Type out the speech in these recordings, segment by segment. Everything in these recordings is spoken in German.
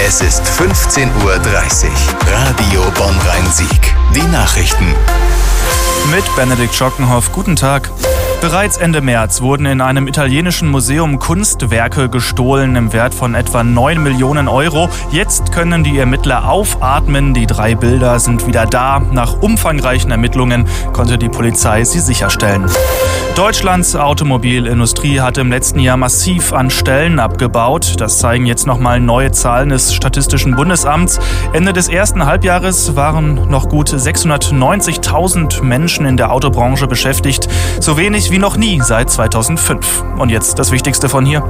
Es ist 15:30 Uhr. Radio Bonn-Rhein-Sieg. Die Nachrichten. Mit Benedikt Schockenhoff. Guten Tag. Bereits Ende März wurden in einem italienischen Museum Kunstwerke gestohlen im Wert von etwa 9 Millionen Euro. Jetzt können die Ermittler aufatmen. Die 3 Bilder sind wieder da. Nach umfangreichen Ermittlungen konnte die Polizei sie sicherstellen. Deutschlands Automobilindustrie hat im letzten Jahr massiv an Stellen abgebaut. Das zeigen jetzt nochmal neue Zahlen des Statistischen Bundesamts. Ende des ersten Halbjahres waren noch gut 690.000 Menschen in der Autobranche beschäftigt. So wenig wie noch nie seit 2005. Und jetzt das Wichtigste von hier.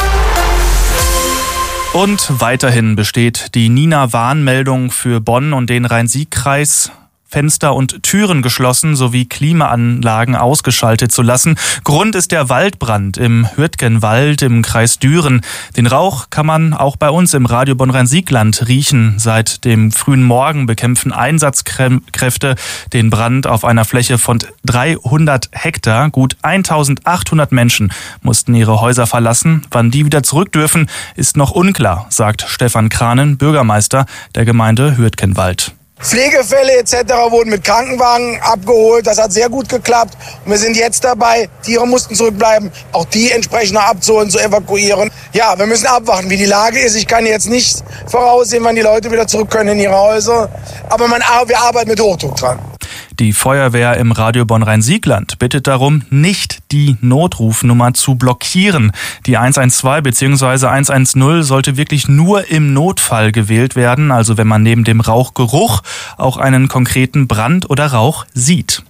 Und weiterhin besteht die NINA-Warnmeldung für Bonn und den Rhein-Sieg-Kreis. Fenster und Türen geschlossen sowie Klimaanlagen ausgeschaltet zu lassen. Grund ist der Waldbrand im Hürtgenwald im Kreis Düren. Den Rauch kann man auch bei uns im Radio Bonn-Rhein-Sieg-Land riechen. Seit dem frühen Morgen bekämpfen Einsatzkräfte den Brand auf einer Fläche von 300 Hektar. Gut 1800 Menschen mussten ihre Häuser verlassen. Wann die wieder zurück dürfen, ist noch unklar, sagt Stefan Kranen, Bürgermeister der Gemeinde Hürtgenwald. Pflegefälle etc. wurden mit Krankenwagen abgeholt. Das hat sehr gut geklappt. Und wir sind jetzt dabei, Tiere mussten zurückbleiben, auch die entsprechend abzuholen, zu evakuieren. Ja, wir müssen abwarten, wie die Lage ist. Ich kann jetzt nicht voraussehen, wann die Leute wieder zurück können in ihre Häuser. Aber wir arbeiten mit Hochdruck dran. Die Feuerwehr im Radio Bonn-Rhein-Sieg-Land bittet darum, nicht die Notrufnummer zu blockieren. Die 112 bzw. 110 sollte wirklich nur im Notfall gewählt werden, also wenn man neben dem Rauchgeruch auch einen konkreten Brand oder Rauch sieht.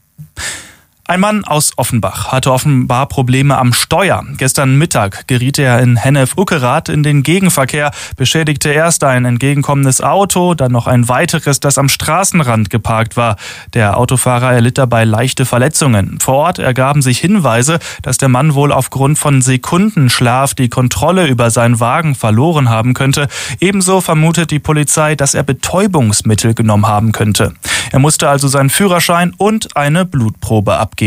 Ein Mann aus Offenbach hatte offenbar Probleme am Steuer. Gestern Mittag geriet er in Hennef-Uckerath in den Gegenverkehr, beschädigte erst ein entgegenkommendes Auto, dann noch ein weiteres, das am Straßenrand geparkt war. Der Autofahrer erlitt dabei leichte Verletzungen. Vor Ort ergaben sich Hinweise, dass der Mann wohl aufgrund von Sekundenschlaf die Kontrolle über seinen Wagen verloren haben könnte. Ebenso vermutet die Polizei, dass er Betäubungsmittel genommen haben könnte. Er musste also seinen Führerschein und eine Blutprobe abgeben.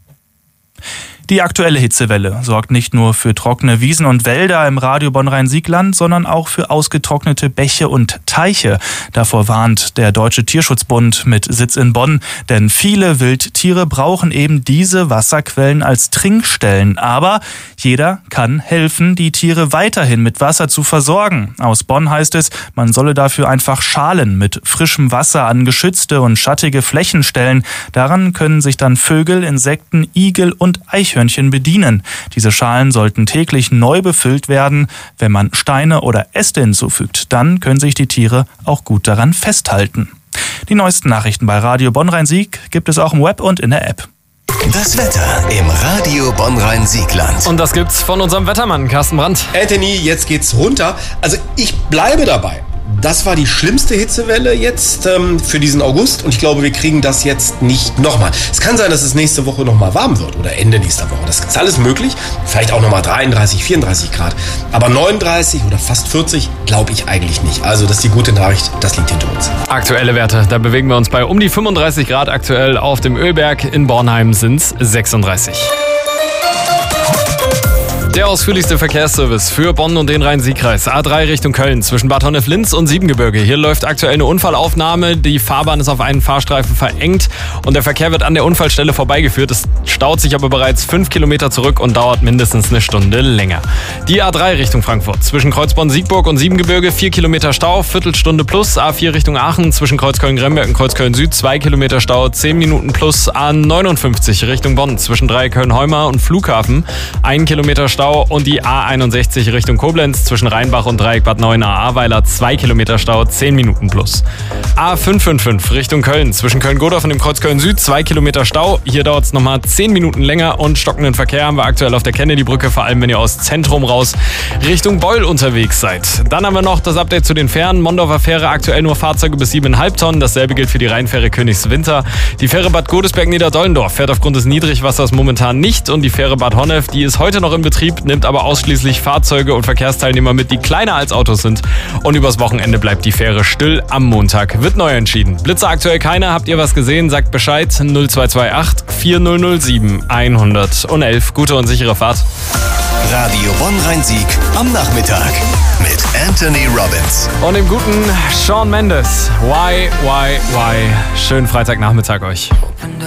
Die aktuelle Hitzewelle sorgt nicht nur für trockene Wiesen und Wälder im Radio Bonn-Rhein-Sieg-Land, sondern auch für ausgetrocknete Bäche und Teiche. Davor warnt der Deutsche Tierschutzbund mit Sitz in Bonn, denn viele Wildtiere brauchen eben diese Wasserquellen als Trinkstellen. Aber jeder kann helfen, die Tiere weiterhin mit Wasser zu versorgen. Aus Bonn heißt es, man solle dafür einfach Schalen mit frischem Wasser an geschützte und schattige Flächen stellen. Daran können sich dann Vögel, Insekten, Igel und Eichhörnchen bedienen. Diese Schalen sollten täglich neu befüllt werden. Wenn man Steine oder Äste hinzufügt, dann können sich die Tiere auch gut daran festhalten. Die neuesten Nachrichten bei Radio Bonn-Rhein-Sieg gibt es auch im Web und in der App. Das Wetter im Radio Bonn-Rhein-Sieg-Land. Und das gibt's von unserem Wettermann Carsten Brandt. Anthony, jetzt geht's runter. Also ich bleibe dabei. Das war die schlimmste Hitzewelle jetzt für diesen August und ich glaube, wir kriegen das jetzt nicht nochmal. Es kann sein, dass es nächste Woche nochmal warm wird oder Ende nächster Woche. Das ist alles möglich. Vielleicht auch nochmal 33, 34 Grad. Aber 39 oder fast 40 glaube ich eigentlich nicht. Also das ist die gute Nachricht, das liegt hinter uns. Aktuelle Werte, da bewegen wir uns bei um die 35 Grad aktuell. Auf dem Ölberg in Bornheim sind's 36. Der ausführlichste Verkehrsservice für Bonn und den Rhein-Sieg-Kreis. A3 Richtung Köln zwischen Bad Honnef-Linz und Siebengebirge. Hier läuft aktuell eine Unfallaufnahme. Die Fahrbahn ist auf einen Fahrstreifen verengt und der Verkehr wird an der Unfallstelle vorbeigeführt. Es staut sich aber bereits 5 Kilometer zurück und dauert mindestens eine Stunde länger. Die A3 Richtung Frankfurt zwischen Kreuzborn-Siegburg und Siebengebirge 4 Kilometer Stau, Viertelstunde plus. A4 Richtung Aachen zwischen Kreuzköln-Gremberg und Kreuzköln-Süd 2 Kilometer Stau, 10 Minuten plus. A59 Richtung Bonn zwischen Dreiecköln-Heumar und Flughafen 1 Kilometer Stau. Und die A61 Richtung Koblenz zwischen Rheinbach und Dreieck Bad Neuenahr-Ahrweiler 2 Kilometer Stau, 10 Minuten plus. A555 Richtung Köln zwischen Köln-Godorf und dem Kreuz Köln-Süd 2 Kilometer Stau. Hier dauert es nochmal 10 Minuten länger und stockenden Verkehr haben wir aktuell auf der Kennedy-Brücke, vor allem wenn ihr aus Zentrum raus Richtung Beul unterwegs seid. Dann haben wir noch das Update zu den Fähren. Mondorfer Fähre aktuell nur Fahrzeuge bis 7,5 Tonnen. Dasselbe gilt für die Rheinfähre Königswinter. Die Fähre Bad Godesberg-Niederdollendorf fährt aufgrund des Niedrigwassers momentan nicht und die Fähre Bad Honnef, die ist heute noch in Betrieb, nimmt aber ausschließlich Fahrzeuge und Verkehrsteilnehmer mit, die kleiner als Autos sind. Und übers Wochenende bleibt die Fähre still. Am Montag wird neu entschieden. Blitze aktuell keine. Habt ihr was gesehen? Sagt Bescheid. 0228 4007 111. Gute und sichere Fahrt. Radio Bonn-Rhein-Sieg am Nachmittag mit Anthony Robbins. Und dem guten Shawn Mendes. Why? Schönen Freitagnachmittag euch.